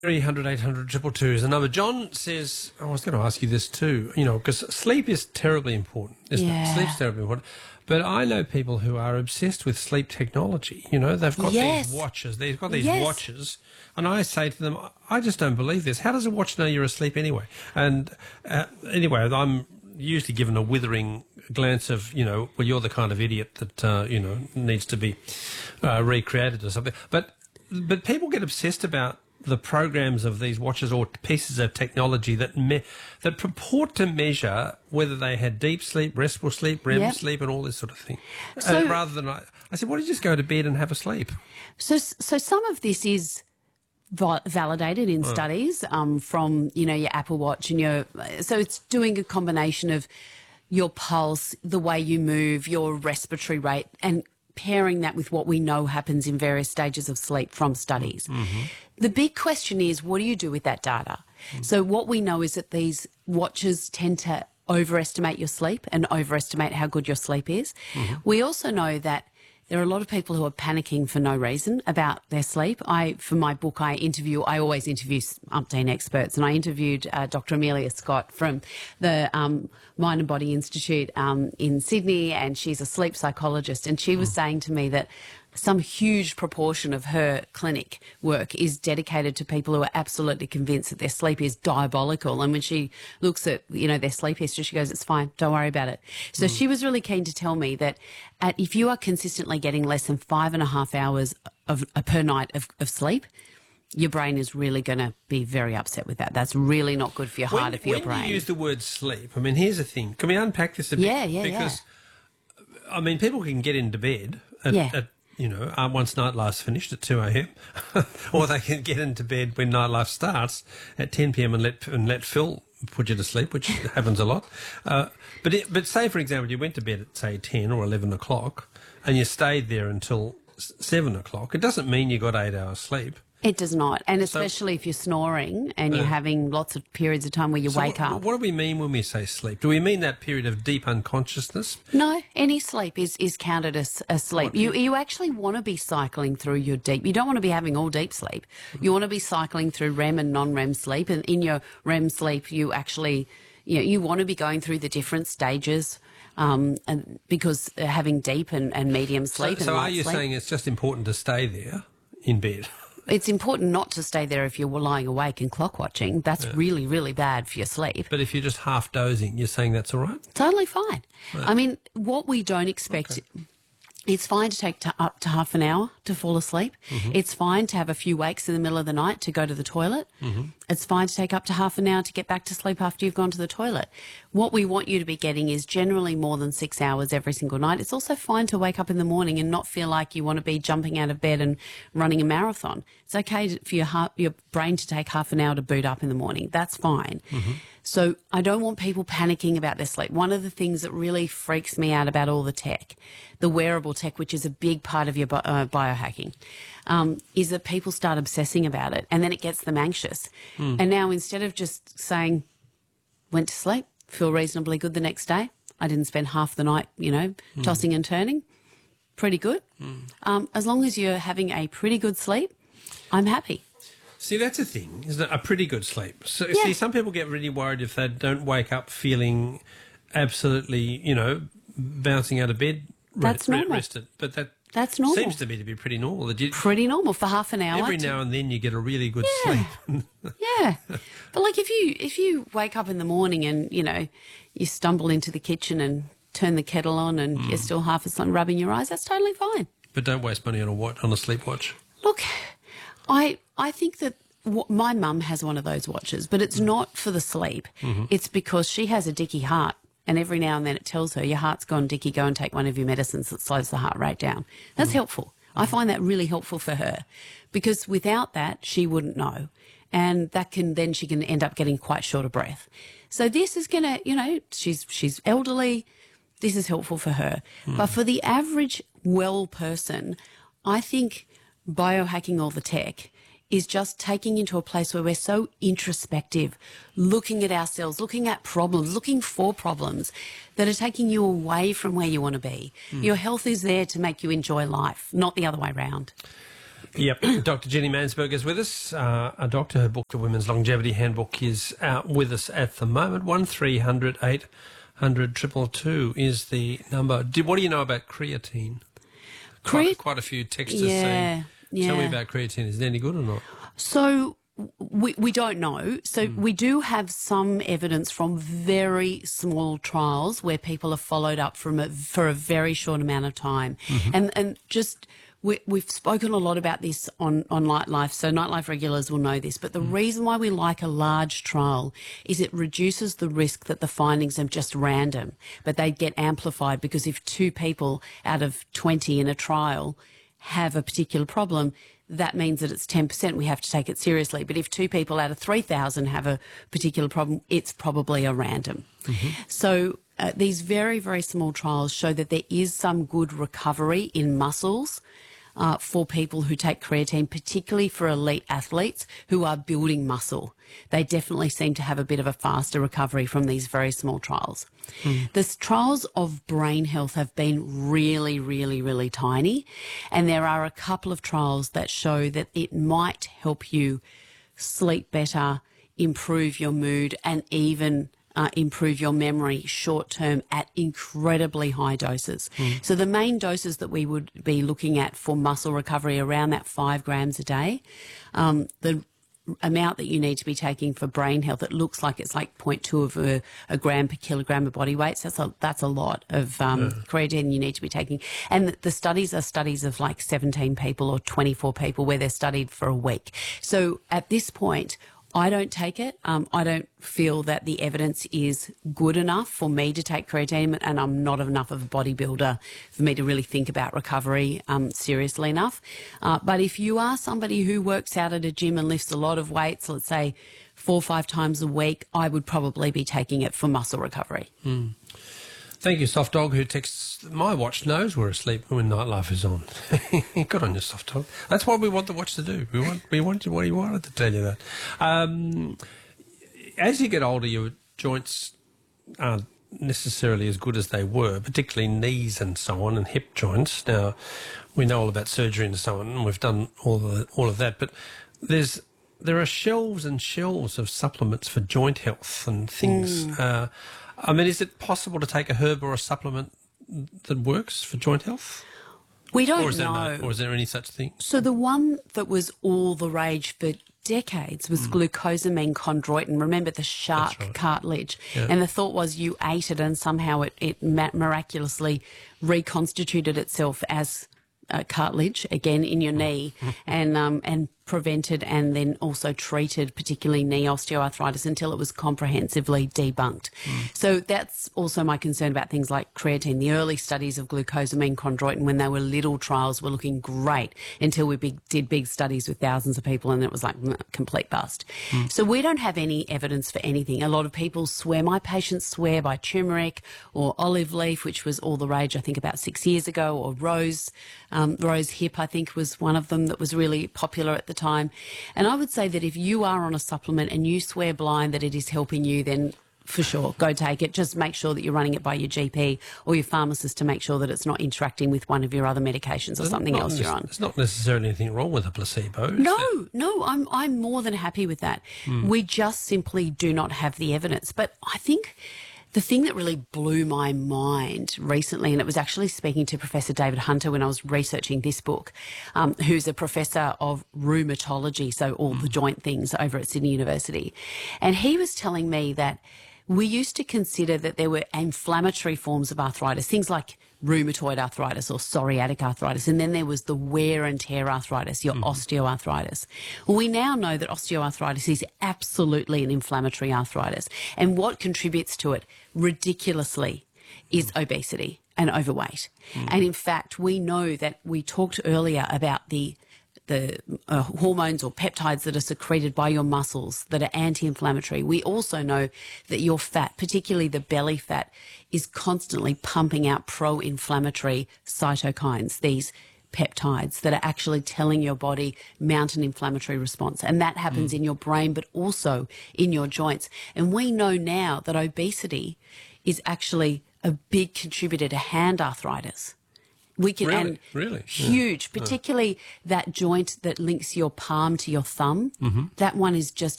300 800 222 is the number. John says, I was going to ask you this too, because sleep is terribly important, isn't it? Sleep's terribly important. But I know people who are obsessed with sleep technology. They've got these watches. They've got these watches. And I say to them, I just don't believe this. How does a watch know you're asleep anyway? And anyway, I'm usually given a withering glance of, well, you're the kind of idiot that, needs to be recreated or something. But people get obsessed about the programs of these watches or pieces of technology that purport to measure whether they had deep sleep, restful sleep, REM sleep, and all this sort of thing. So, rather than I said, why don't you just go to bed and have a sleep? So some of this is validated in studies from your Apple Watch and so it's doing a combination of your pulse, the way you move, your respiratory rate, and pairing that with what we know happens in various stages of sleep from studies. Mm-hmm. The big question is, what do you do with that data? Mm-hmm. So what we know is that these watches tend to overestimate your sleep and overestimate how good your sleep is. Mm-hmm. We also know that there are a lot of people who are panicking for no reason about their sleep. For my book, I always interview umpteen experts, and I interviewed Dr. Amelia Scott from the Mind and Body Institute in Sydney, and she's a sleep psychologist, and she was saying to me that some huge proportion of her clinic work is dedicated to people who are absolutely convinced that their sleep is diabolical. And when she looks at, their sleep history, she goes, it's fine, don't worry about it. So she was really keen to tell me that if you are consistently getting less than 5.5 hours per night of sleep, your brain is really going to be very upset with that. That's really not good for your heart and for your brain. When you use the word sleep, here's the thing. Can we unpack this a bit? Yeah. Because, people can get into bed at once nightlife's finished at 2 a.m. or they can get into bed when nightlife starts at 10 p.m. and let Phil put you to sleep, which happens a lot. But say, for example, you went to bed at, say, 10 or 11 o'clock and you stayed there until 7 o'clock. It doesn't mean you got 8 hours sleep. It does not, and especially if you're snoring and you're having lots of periods of time where you wake up. What do we mean when we say sleep? Do we mean that period of deep unconsciousness? No, any sleep is counted as sleep. You actually want to be cycling through your deep. You don't want to be having all deep sleep. You want to be cycling through REM and non-REM sleep, and in your REM sleep you actually, you want to be going through the different stages. And because having deep and medium sleep. So are you saying it's just important to stay there in bed? It's important not to stay there if you're lying awake and clock watching. That's really, really bad for your sleep. But if you're just half dozing, you're saying that's all right? Totally fine. Right. What we don't expect... Okay. It's fine to take up to half an hour to fall asleep. Mm-hmm. It's fine to have a few wakes in the middle of the night to go to the toilet. Mm-hmm. It's fine to take up to half an hour to get back to sleep after you've gone to the toilet. What we want you to be getting is generally more than 6 hours every single night. It's also fine to wake up in the morning and not feel like you want to be jumping out of bed and running a marathon. It's okay for your brain to take half an hour to boot up in the morning. That's fine. Mm-hmm. So I don't want people panicking about their sleep. One of the things that really freaks me out about all the tech, the wearable tech, which is a big part of your biohacking, is that people start obsessing about it and then it gets them anxious. And now instead of just saying, went to sleep, feel reasonably good the next day, I didn't spend half the night, tossing and turning, pretty good. As long as you're having a pretty good sleep, I'm happy. See, that's a thing, isn't it? A pretty good sleep. So, see, some people get really worried if they don't wake up feeling absolutely, bouncing out of bed, that's normal. Rested. But that's normal. Seems to me to be pretty normal. Pretty normal for half an hour. Every now and then you get a really good sleep. Yeah. But like if you wake up in the morning and, you stumble into the kitchen and turn the kettle on and you're still half asleep rubbing your eyes, that's totally fine. But don't waste money on a sleep watch. Look, I think that my mum has one of those watches, but it's not for the sleep. Mm-hmm. It's because she has a dicky heart, and every now and then it tells her, your heart's gone dicky, go and take one of your medicines that slows the heart rate down. That's helpful. I find that really helpful for her, because without that, she wouldn't know. And she can end up getting quite short of breath. So this is going to, she's elderly. This is helpful for her. But for the average well person, I think biohacking all the tech is just taking into a place where we're so introspective, looking at ourselves, looking at problems, looking for problems that are taking you away from where you want to be. Your health is there to make you enjoy life, not the other way around. Yep. Dr. Jenny Mansberg is with us. A doctor. Her book, The Women's Longevity Handbook, is out with us at the moment. 1300 800 222 is the number. What do you know about creatine? Quite a few texters saying, tell me about creatine. Is it any good or not? So we don't know. So we do have some evidence from very small trials where people are followed up for a very short amount of time. And just we've spoken a lot about this on Nightlife, so Nightlife regulars will know this. But the reason why we like a large trial is it reduces the risk that the findings are just random, but they get amplified, because if 2 people out of 20 in a trial have a particular problem, that means that it's 10%. We have to take it seriously. But if 2 people out of 3,000 have a particular problem, it's probably a random. So these very, very small trials show that there is some good recovery in muscles for people who take creatine, particularly for elite athletes who are building muscle. They definitely seem to have a bit of a faster recovery from these very small trials. The trials of brain health have been really, really, really tiny, and there are a couple of trials that show that it might help you sleep better, improve your mood, and even improve your memory short term at incredibly high doses. So the main doses that we would be looking at for muscle recovery around that 5 grams a day. The amount that you need to be taking for brain health, it looks like it's like 0.2 of a gram per kilogram of body weight. So that's a lot of creatine you need to be taking. And the studies are studies of like 17 people or 24 people where they're studied for a week. So at this point, I don't take it. I don't feel that the evidence is good enough for me to take creatine, and I'm not enough of a bodybuilder for me to really think about recovery seriously enough. But if you are somebody who works out at a gym and lifts a lot of weights, let's say 4 or 5 times a week, I would probably be taking it for muscle recovery. Thank you, Soft Dog, who texts, my watch knows we're asleep when Nightlife is on. Good on you, Soft Dog. That's what we want the watch to do. We want what he wanted to tell you that. As you get older, your joints aren't necessarily as good as they were, particularly knees and so on, and hip joints. Now, we know all about surgery and so on, and we've done all of that, but there are shelves and shelves of supplements for joint health and things. I mean, is it possible to take a herb or a supplement that works for joint health? We don't know. Or is there any such thing? So the one that was all the rage for decades was glucosamine chondroitin. Remember the shark cartilage? Yeah. And the thought was you ate it and somehow it miraculously reconstituted itself as cartilage again in your knee and prevented and then also treated particularly knee osteoarthritis until it was comprehensively debunked. So that's also my concern about things like creatine. The early studies of glucosamine chondroitin when they were little trials were looking great until we did big studies with thousands of people and it was like complete bust. So we don't have any evidence for anything. A lot of people swear, my patients swear by turmeric or olive leaf, which was all the rage I think about 6 years ago, or rose hip I think was one of them that was really popular at the time. And I would say that if you are on a supplement and you swear blind that it is helping you, then for sure, go take it. Just make sure that you're running it by your GP or your pharmacist to make sure that it's not interacting with one of your other medications or something else you're on. There's not necessarily anything wrong with a placebo. No, I'm more than happy with that. We just simply do not have the evidence. But I think the thing that really blew my mind recently, and it was actually speaking to Professor David Hunter when I was researching this book, who's a professor of rheumatology, so all the joint things over at Sydney University. And he was telling me that we used to consider that there were inflammatory forms of arthritis, things like rheumatoid arthritis or psoriatic arthritis, and then there was the wear and tear arthritis, your osteoarthritis. Well, we now know that osteoarthritis is absolutely an inflammatory arthritis, and what contributes to it ridiculously is obesity and overweight. And in fact, we know that we talked earlier about the hormones or peptides that are secreted by your muscles that are anti-inflammatory. We also know that your fat, particularly the belly fat, is constantly pumping out pro-inflammatory cytokines, these peptides that are actually telling your body mount an inflammatory response. And that happens in your brain, but also in your joints. And we know now that obesity is actually a big contributor to hand arthritis. We can, Really? and Really? huge, particularly that joint that links your palm to your thumb. That one is just